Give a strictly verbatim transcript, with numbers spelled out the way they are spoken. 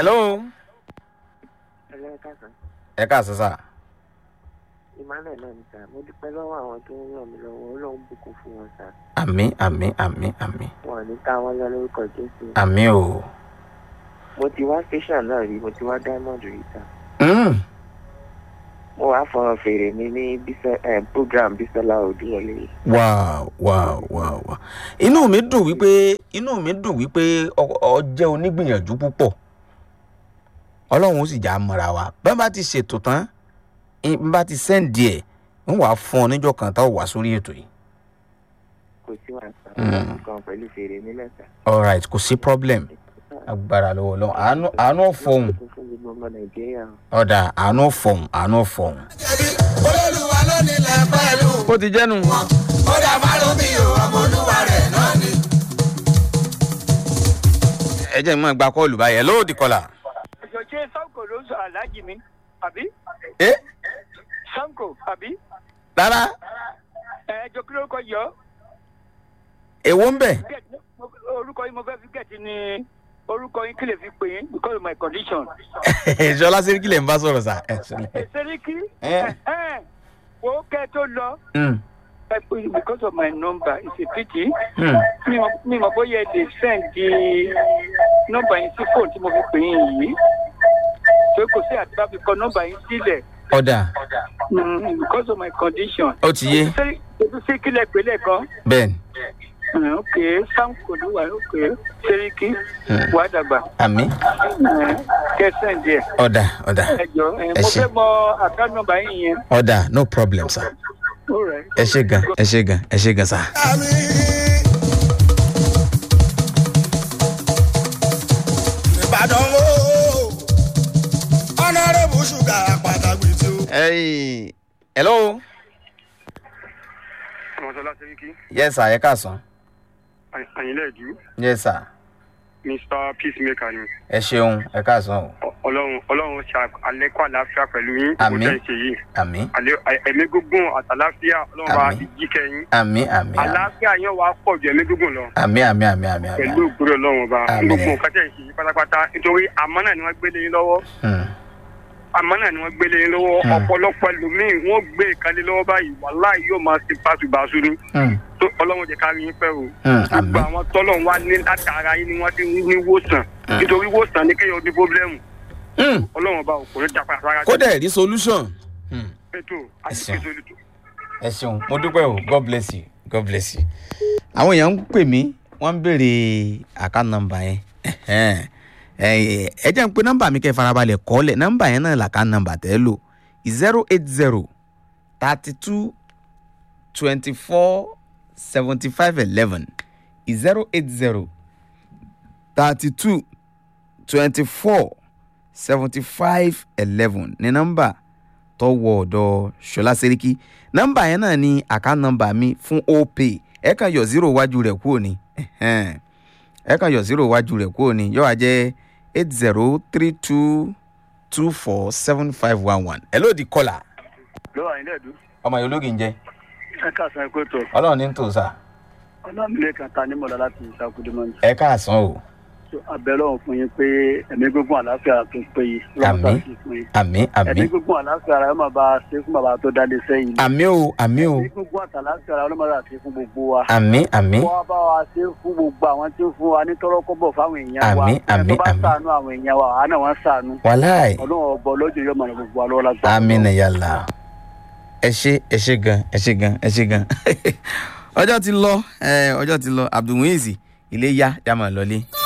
hello. Hello, ẹ káàsán. Ẹ káàsán sà. Emmanuel náà ni sà. Mo dúpẹ́ lọ́wọ́ àwọn tó ń ràn mí lọ́wọ́. Ọlọ́run bùkún fún wọn sà. Àmín, àmín, àmín, àmín. Wọn ò ní ká wọn lọ lórúkọ Jésù. Àmín o. Mo ti wá station náà rí, mo ti wá Diamond rí sà. Mm. Mo wá fọ fèrè mi ní Bísọ́ eh, program Bísọ́lá Odúwọlé. Wow, wow, wow, wow. Inú mi dùn wípé inú mi dùn wípé ọ jẹ́ onígbìyànjú púpọ̀. Ọlọ́run ó sì já mọ́ra wa. Bá bá ti ṣètò tán, bá ti send ẹ̀, ń wà fún ọ níjọ́ kan tá ò wá sórí ètò yìí. Kò sí wà sà. Kan pẹ̀lú fèrè mi mẹ́ta. All right, kò sí problem. Agbára lọ́wọ́ lọ́wọ́. Àánú àánú fọ̀hún. Fún gbogbo ọmọ Nàìjíríà. Ọ̀dà àánú fọ̀hún, àánú fọ̀hún. Olúwa ló nílẹ̀ pẹ̀lú. Bó ti jẹ́nu. Ó dà márùn bí o, ọmọ olúwa rẹ̀ náà ni. Ẹ jẹ́ ìmọ̀ ìgbà kọ́ọ̀lù báyìí. Ẹ lóòdì kọlà. Ẹ̀jọ̀ ṣé Sanko ló ń sọ aláàjì mi? Àbí? Ẹ Sanko, àbí? rárá. Ẹ̀jọ̀ kí ló kọ yọ? Èwo ń bẹ̀? Orúkọ yín mo fẹ́ fi gẹ̀ẹ́tì ni orúkọ yín kí lè fi pè yín because of my condition. Ṣọlá Sẹ́ríkì lè ń bá sọ̀rọ̀ sà. Sẹ́ríkì? Eh. Wo kẹ́ tó lọ. Mm. Because of my number, it's a pity. Mm. Mi mọ̀ bóyá ẹ lè send di nọ́mbà yín sí fóònù tí mo fi pè yín yìí. Ṣé kò sí àti bá fi kọ nọ́mbà yín sílẹ̀? Ọ̀dà. Mm, because of my condition. Ó ti yé. Ṣé ṣé kí lẹ pè lẹ́ẹ̀kan? Bẹ́ẹ̀ni. Mm, ok, Sanko ló wà ok. Sẹ́ríkì wà dàgbà. Àmín. Kẹsàn-án díẹ̀. Ọ̀dà, ọ̀dà. Ẹ jọ Ẹ mo ṣé. fẹ́ mọ àkáǹtì nọ́mbà yín yẹn. Ọ̀dà, no problem sir. All right. Ẹ ṣé gan, ẹ ṣé gan, ẹ ṣé gan sir. Ìbàdàn wo Honorable Sugar pàtàkì tí o. Hey, hello. Ọmọdọ́lá Sẹ́ríkì, Yes sir, ẹ káàsán. Àyìnlẹ̀ Ẹ̀dú, Yes sir. Mister Peacemaker ni. Ẹ ṣeun, ẹ káàsán o. Ọ- Ọlọ́run Ọlọ́run ṣe àlékún àlàáfíà pẹ̀lú yín. Àmín. Kò tẹ́ ń ṣe yìí. Àmín, Àlẹ́- ẹ̀mí gígùn àtàláfíà Ọlọ́run bá Àmín. fi jí kẹ́yìn. àmín, àmín, àmín. Àlàáfíà yẹn wàá pọ̀ ju ẹ̀mí gígùn lọ. Àmín, àmín, àmín, àmín, Pẹ̀lú àmín. ògbóró Ọlọ́run ọba. Àmín. Gbogbo nǹkan tẹ̀ ń ṣe yìí pátápátá nítorí àmọ́ náà ni wọ́n gbélé yín lọ́wọ́. Hmm. Àmọ́ náà ni wọ́n gbélé yín lọ́wọ́. Hmm. Ọ̀pọ̀lọpọ̀ ẹlòmíì wọ́n gbé ìkàlẹ̀ lọ́wọ́ báyìí wàláhì yóò máa ṣe báṣubàṣu ni. Hmm. Tó Ọlọ́run jẹ́ ká rí yín pẹ́ o. Hmm. Gbogbo Àmín. àwọn tọ́lọ̀ wá ní látara yín ni wọ́n ti ní wòsàn. Nítorí wòsàn ni kéèyàn ní pọ́blẹ́mù. Hmm. Ọlọ́run ọba ò kò ní japa rárá. Kódà ẹ̀ rí solution. Hmm. Ètò àti Ẹ̀sìn. ètò ètò. Ẹ ṣeun, mo dúpẹ́ o, God bless you, God bless you. Àwọn èèyàn ń pè mí, wọ́n ń béèrè account number yẹn. Ẹ̀hẹ́n. Ẹ ẹ jẹ́ ń pe nọ́mbà mi kẹ́ ẹ farabalẹ̀ kọ́lẹ̀, nọ́mbà yẹn náà làkà nọ́mbà tẹ́ lò zero eight zero thirty two twenty four seventy five eleven zero eight zero thirty two twenty four seventy five eleven ní nọ́mbà tó wọ ọ̀dọ̀ Ṣọlá Sẹ́ríkì. Nọ́mbà yẹn náà ni account number mi fún Opay. Ẹ kàn yọ zero wájú rẹ̀ kúrò ní. Ẹ̀hẹ́n. Ẹ kàn yọ zero wájú rẹ̀ kúrò ní. Yóò wá jẹ́ eight zero three two two four seven five one one. Ẹ lóòdì kọlà. Lọ́wọ́ Àyìnlẹ̀ Ẹ̀dú, Ọmọ yòó lógin jẹ́. ẹ káàsán ẹ̀kọ́ ètò. Ọlọ́run ní tò sá. Ọlámilé kan ta ní mọ̀lá láti ìṣàkúdémọ́ni. Ẹ káàsán o. Abẹ́lọ́run fún yín pé ẹ̀mí gbogbo àlàáfíà tó péye. Àmín. Àmín, Ẹ̀mí àmín. gbogbo àlàáfíà ara yóò máa bá a ṣe fún bàbá tó dálé sẹ́yìn. Àmín o, àmín o. Ẹ̀mí gbogbo àtàlàáfíà ara yóò máa bá a ṣe fún gbogbo wa. Àmín, àmín. Wọ́n bá wa ṣe fún gbogbo àwọn tí ń fún wa ní tọ́rọ́kọ́bọ̀ fáwọn èèyàn wa. Àmín, àmín, Ẹni tó bá àmín. ṣàánú àwọn èèyàn wa, àánà wọn ṣàánú. Wàláì. Ọlọ́run ọbọ lọ́jọ́ yóò máa ràn gbogbo wa lọ́wọ́ lágbára. Àmín yàlla. Ẹ ṣé, ẹ ṣé gan, ẹ ṣé gan, ẹ ṣé gan. Ọjọ́ ti lọ, ẹ, ọjọ́ ti lọ. Abdulmuiz ilé yá, yá máa lọlé.